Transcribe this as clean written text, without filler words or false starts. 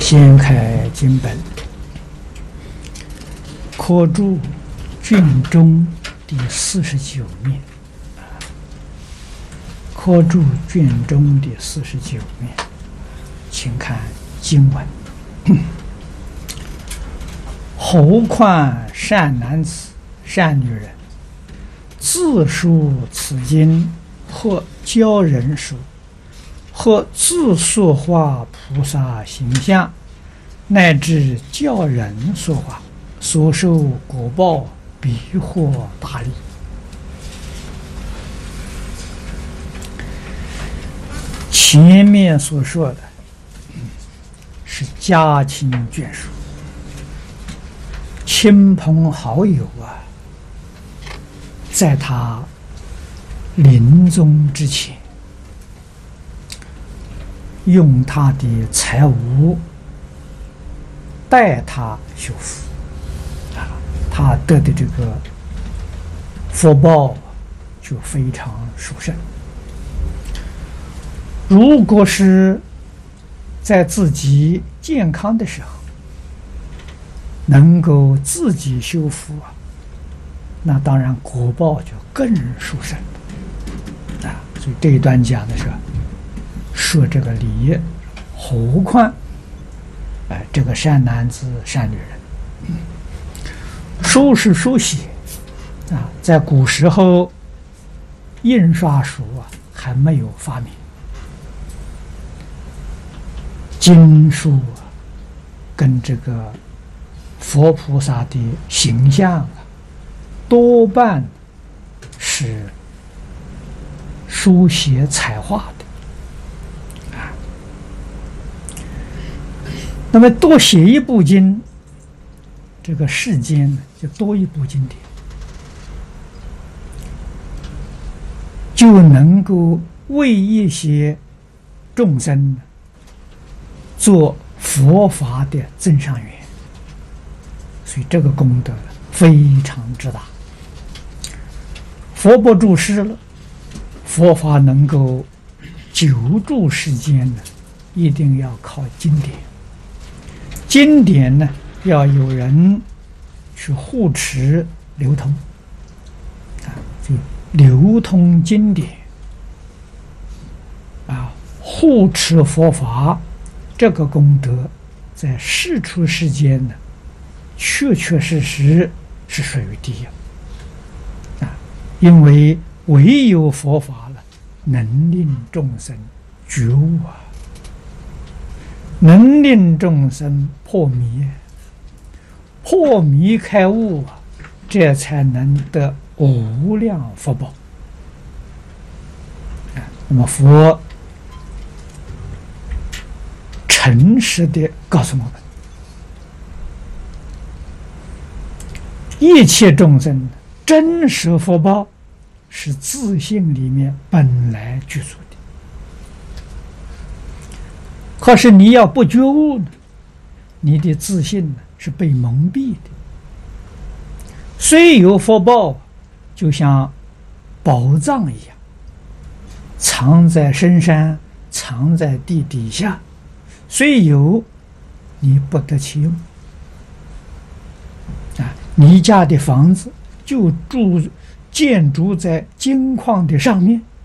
掀开经本，科注卷中第49面。科注卷中第49面，请看经文。何况善男子、善女人，自述此经，或教人说，或自塑化菩萨形象，乃至教人说法，所受果报必获大利。前面所说的是家亲眷属、亲朋好友啊，在他临终之前，用他的财物带他修福啊，他得的这个福报就非常殊胜。如果是在自己健康的时候，能够自己修福啊，那当然果报就更殊胜啊。所以这一段讲的是说这个理，何况这个善男子、善女人，书是书写啊，在古时候印刷术啊还没有发明。经书啊，跟这个佛菩萨的形象啊，多半是书写彩画的啊。那么多写一部经，这个世间呢就多一部经典，就能够为一些众生做佛法的增上缘，所以这个功德非常之大。佛不住世了，佛法能够久住世间呢，一定要靠经典。经典呢，要有人去护持流通啊，就流通经典啊，护持佛法。这个功德在世出世间呢，确确实实是属于第一啊！因为唯有佛法了，能令众生觉悟啊，能令众生破迷，破迷开悟啊，这才能得无量福报啊！那么佛诚实的告诉我们，一切众生真实福报是自性里面本来具足的。可是你要不觉悟呢，你的自信呢是被蒙蔽的。虽有福报，就像宝藏一样，藏在深山，藏在地底下。虽有，你不得其用啊！你家的房子就建筑在金矿的上面，